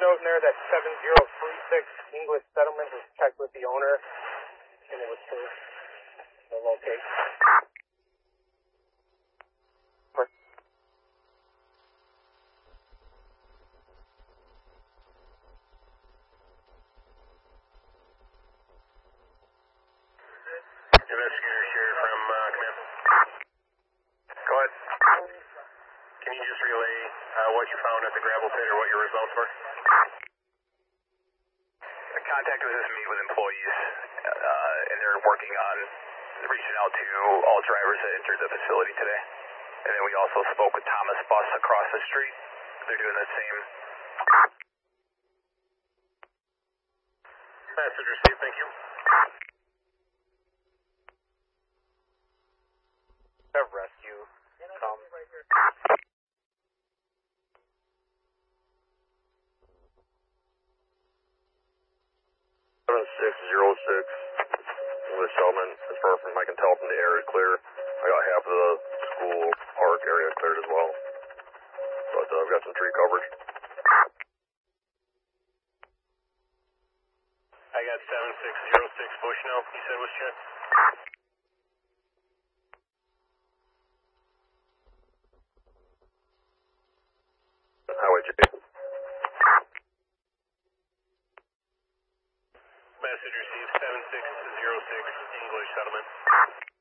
note in there that 7036 English Settlement was checked with the owner, and it was for the location. Investigator Sherry from command. Go ahead. Can you just relay what you found at the gravel pit or what your results were? The contact was just made with employees, and they're working on reaching out to all drivers that entered the facility today. And then we also spoke with Thomas Bus across the street. They're doing the same. Message received, thank you. Have rescue come. 7606 English Settlement. As far from I can tell from the area clear, I got half of the school park area cleared as well. But I've got some tree coverage. I got 7606 Bushnell, you said was checked? Highway J. Message received 7606 English Settlement.